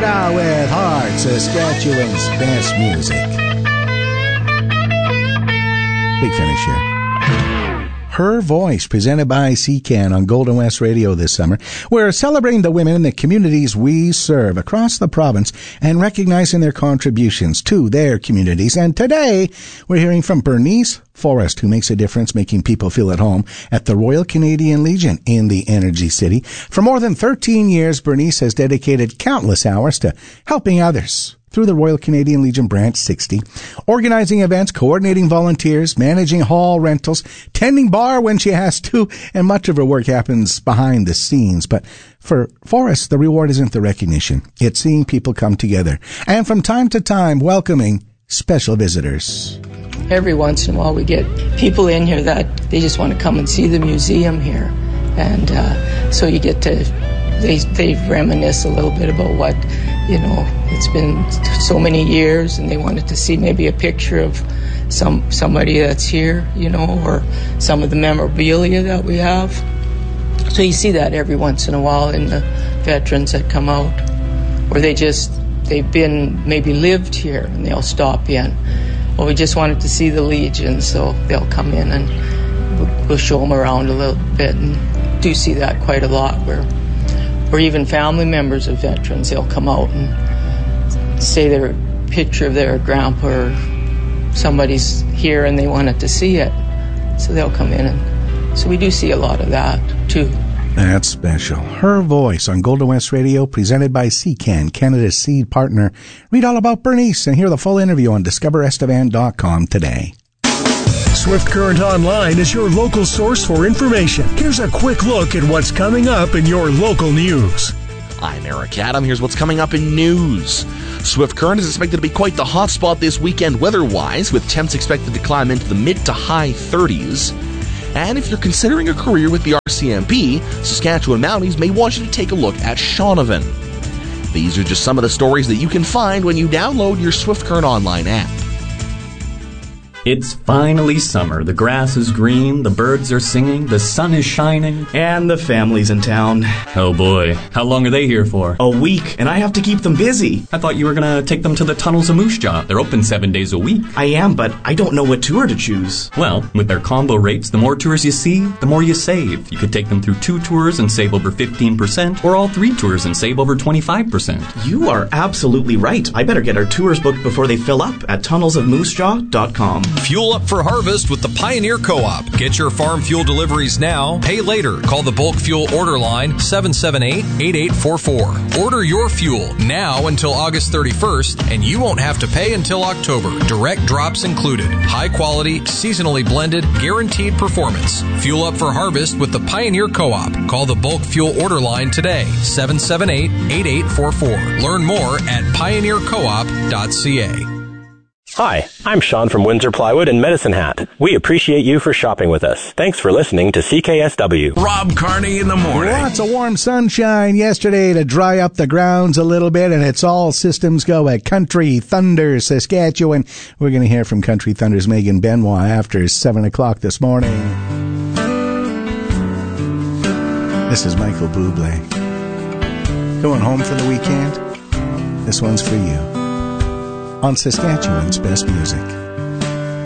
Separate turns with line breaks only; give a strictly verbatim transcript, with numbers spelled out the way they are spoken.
Canada with Heart, Saskatchewan's best music. Big finish here. Her Voice, presented by C C A N on Golden West Radio this summer. We're celebrating the women in the communities we serve across the province and recognizing their contributions to their communities. And today, we're hearing from Bernice Forrest, who makes a difference making people feel at home at the Royal Canadian Legion in the Energy City. For more than thirteen years, Bernice has dedicated countless hours to helping others through the Royal Canadian Legion Branch sixty, organizing events, coordinating volunteers, managing hall rentals, tending bar when she has to, and much of her work happens behind the scenes. But for Forrest, the reward isn't the recognition. It's seeing people come together, and from time to time, welcoming special visitors.
Every once in a while we get people in here that they just want to come and see the museum here. And uh, so you get to, they, they reminisce a little bit about what, you know, it's been so many years, and they wanted to see maybe a picture of some somebody that's here, you know, or some of the memorabilia that we have. So you see that every once in a while in the veterans that come out, or they just, they've been, maybe lived here, and they'll stop in. Well, we just wanted to see the Legion, so they'll come in and we'll show them around a little bit, and do see that quite a lot, where or even family members of veterans, they'll come out and say their picture of their grandpa or somebody's here and they wanted to see it, so they'll come in. And so we do see a lot of that too.
That's special. Her Voice on Golden West Radio, presented by C C A N, Canada's seed partner. Read all about Bernice and hear the full interview on discover estevan dot com today.
Swift Current Online is your local source for information. Here's a quick look at what's coming up in your local news.
I'm Eric Adam. Here's what's coming up in news. Swift Current is expected to be quite the hotspot this weekend weather-wise, with temps expected to climb into the mid to high thirties. And if you're considering a career with the R C M P, Saskatchewan Mounties may want you to take a look at Shaunavon. These are just some of the stories that you can find when you download your Swift Current Online app.
It's finally summer. The grass is green, the birds are singing, the sun is shining.
And the family's in town.
Oh boy, how long are they here for?
A week, and I have to keep them busy.
I thought you were gonna take them to the Tunnels of Moose Jaw. They're open seven days a week.
I am, but I don't know what tour to choose.
Well, with their combo rates, the more tours you see, the more you save. You could take them through two tours and save over fifteen percent, or all three tours and save over twenty-five percent.
You are absolutely right. I better get our tours booked before they fill up at tunnels of moose jaw dot com.
Fuel up for harvest with the Pioneer Co-op. Get your farm fuel deliveries now. Pay later. Call the bulk fuel order line seven seven eight, eight eight four four. Order your fuel now until August thirty-first, and you won't have to pay until October. Direct drops included. High quality, seasonally blended, guaranteed performance. Fuel up for harvest with the Pioneer Co-op. Call the bulk fuel order line today, seven seven eight, eight eight four four. Learn more at pioneer co op dot c a.
Hi, I'm Sean from Windsor Plywood and Medicine Hat. We appreciate you for shopping with us. Thanks for listening to C K S W.
Rob Carney in the morning.
Lots of warm sunshine yesterday to dry up the grounds a little bit, and it's all systems go at Country Thunder, Saskatchewan. We're going to hear from Country Thunder's Megan Benoit after seven o'clock this morning. This is Michael Bublé. Going home for the weekend? This one's for you. On Saskatchewan's best music.